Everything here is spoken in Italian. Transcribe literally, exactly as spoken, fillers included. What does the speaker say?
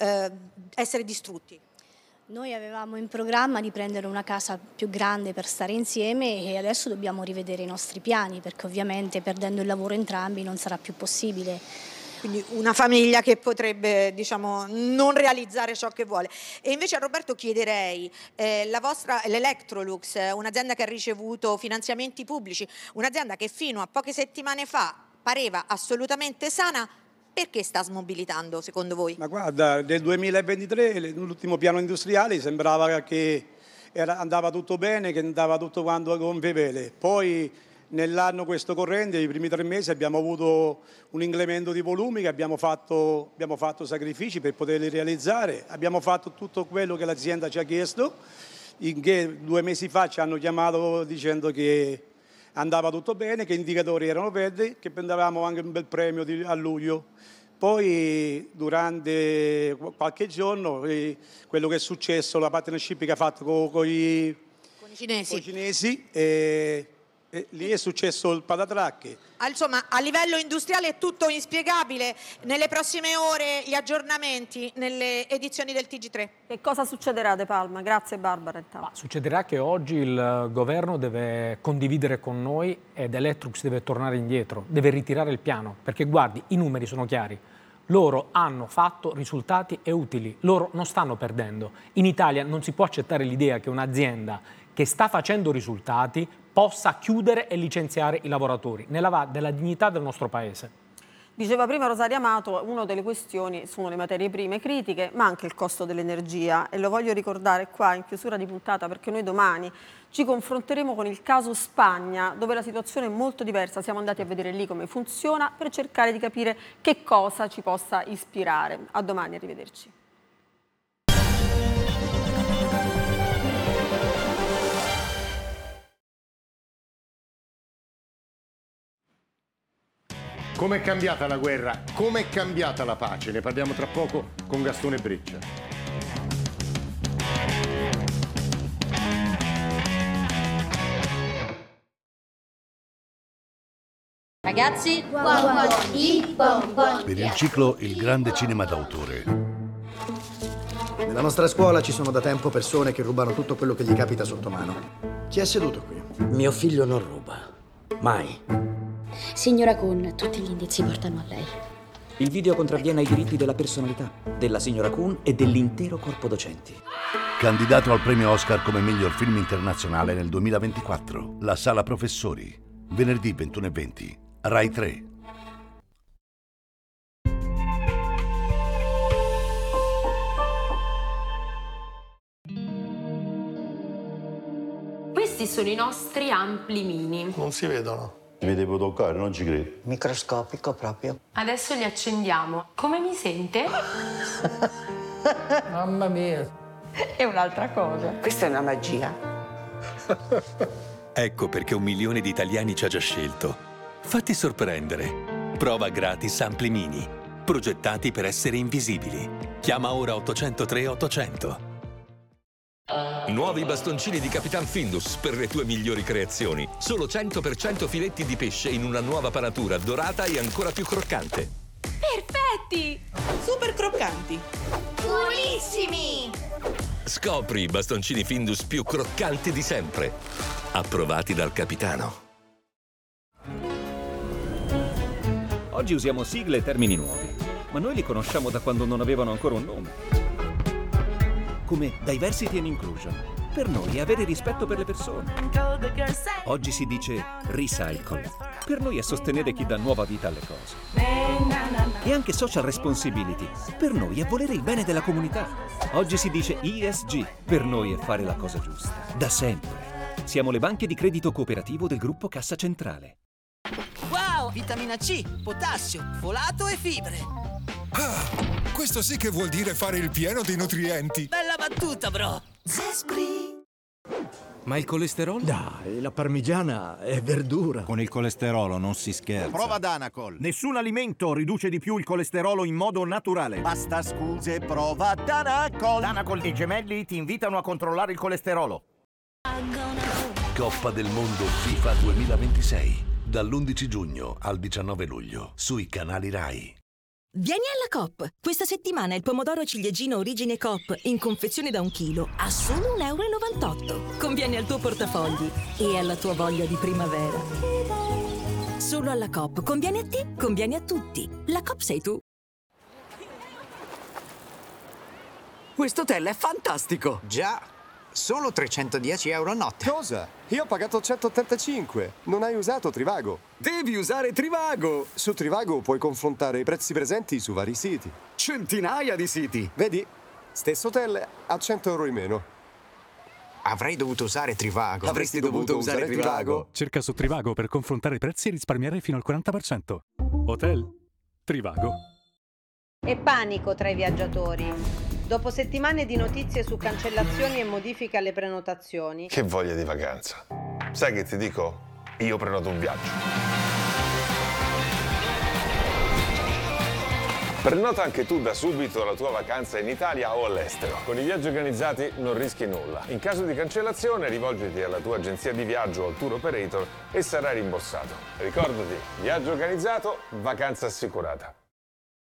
eh, essere distrutti? Noi avevamo in programma di prendere una casa più grande per stare insieme e adesso dobbiamo rivedere i nostri piani, perché ovviamente perdendo il lavoro entrambi non sarà più possibile. Quindi una famiglia che potrebbe, diciamo, non realizzare ciò che vuole. E invece a Roberto chiederei, eh, la vostra, l'Electrolux, un'azienda che ha ricevuto finanziamenti pubblici, un'azienda che fino a poche settimane fa pareva assolutamente sana, perché sta smobilitando secondo voi? Ma guarda, nel duemilaventitré, l'ultimo piano industriale, sembrava che era, andava tutto bene, che andava tutto quanto gonfie vele. Poi nell'anno questo corrente, i primi tre mesi, abbiamo avuto un incremento di volumi che abbiamo fatto, abbiamo fatto sacrifici per poterli realizzare. Abbiamo fatto tutto quello che l'azienda ci ha chiesto, in che due mesi fa ci hanno chiamato dicendo che andava tutto bene, che gli indicatori erano verdi, che prendevamo anche un bel premio di, a luglio. Poi durante qualche giorno quello che è successo, la partnership che ha fatto con, con, i, con i cinesi, con i cinesi e, e lì è successo il patatracche. Ah, insomma, a livello industriale è tutto inspiegabile. Nelle prossime ore gli aggiornamenti nelle edizioni del T G tre. Che cosa succederà De Palma? Grazie Barbara. Ma succederà che oggi il governo deve condividere con noi ed Electrolux deve tornare indietro, deve ritirare il piano, perché guardi, i numeri sono chiari. Loro hanno fatto risultati e utili, loro non stanno perdendo. In Italia non si può accettare l'idea che un'azienda che sta facendo risultati possa chiudere e licenziare i lavoratori. Ne va della dignità del nostro Paese. Diceva prima Rosaria Amato, una delle questioni sono le materie prime critiche, ma anche il costo dell'energia. E lo voglio ricordare qua in chiusura di puntata, perché noi domani ci confronteremo con il caso Spagna, dove la situazione è molto diversa. Siamo andati a vedere lì come funziona per cercare di capire che cosa ci possa ispirare. A domani, arrivederci. Com'è cambiata la guerra? Com'è cambiata la pace? Ne parliamo tra poco con Gastone Breccia. Ragazzi, per il ciclo Il grande cinema d'autore. Nella nostra scuola ci sono da tempo persone che rubano tutto quello che gli capita sotto mano. Chi è seduto qui? Mio figlio non ruba. Mai. Signora Kuhn, tutti gli indizi portano a lei. Il video contravviene ai diritti della personalità, della signora Kuhn e dell'intero corpo docenti. Candidato al premio Oscar come miglior film internazionale nel duemilaventiquattro. La Sala Professori. Venerdì ventuno e venti. Rai tre. Questi sono i nostri ampli mini. Non si vedono. Mi devo toccare, non ci credo. Microscopico proprio. Adesso li accendiamo. Come mi sente? Mamma mia. È un'altra cosa. Questa è una magia. Ecco perché un milione di italiani ci ha già scelto. Fatti sorprendere. Prova gratis Ampli Mini. Progettati per essere invisibili. Chiama ora ottocentotre ottocento. Nuovi bastoncini di Capitan Findus per le tue migliori creazioni. Solo cento per cento filetti di pesce in una nuova panatura dorata e ancora più croccante. Perfetti! Super croccanti! Buonissimi! Scopri i bastoncini Findus più croccanti di sempre. Approvati dal capitano. Oggi usiamo sigle e termini nuovi, ma noi li conosciamo da quando non avevano ancora un nome. Come diversity and inclusion. Per noi è avere rispetto per le persone. Oggi si dice recycle. Per noi è sostenere chi dà nuova vita alle cose. E anche social responsibility. Per noi è volere il bene della comunità. Oggi si dice E S G. Per noi è fare la cosa giusta. Da sempre. Siamo le banche di credito cooperativo del gruppo Cassa Centrale. Wow! Vitamina C, potassio, folato e fibre. Ah, questo sì che vuol dire fare il pieno di nutrienti. Bella battuta, bro. Zespri. Ma il colesterolo? Dai, la parmigiana è verdura. Con il colesterolo non si scherza. Prova Danacol. Nessun alimento riduce di più il colesterolo in modo naturale. Basta scuse, prova Danacol. Danacol e i gemelli ti invitano a controllare il colesterolo. Coppa del Mondo FIFA duemilaventisei. Dall'undici giugno al diciannove luglio. Sui canali Rai. Vieni alla Coop! Questa settimana il pomodoro ciliegino origine Coop in confezione da un chilo a solo un euro e novantotto. Conviene al tuo portafogli e alla tua voglia di primavera. Solo alla Coop. Conviene a te, conviene a tutti. La Coop sei tu. Questo hotel è fantastico! Già, solo trecentodieci euro a notte. Cosa? Io ho pagato centottantacinque. Non hai usato Trivago. Devi usare Trivago! Su Trivago puoi confrontare i prezzi presenti su vari siti. Centinaia di siti! Vedi? Stesso hotel a cento euro in meno. Avrei dovuto usare Trivago. Avresti dovuto usare Trivago. Cerca su Trivago per confrontare prezzi e risparmiare fino al quaranta per cento. Hotel Trivago. E panico tra i viaggiatori. Dopo settimane di notizie su cancellazioni e modifiche alle prenotazioni. Che voglia di vacanza. Sai che ti dico? Io prenoto un viaggio. Prenota anche tu da subito la tua vacanza in Italia o all'estero. Con i viaggi organizzati non rischi nulla. In caso di cancellazione rivolgiti alla tua agenzia di viaggio o al tour operator e sarai rimborsato. Ricordati, viaggio organizzato, vacanza assicurata.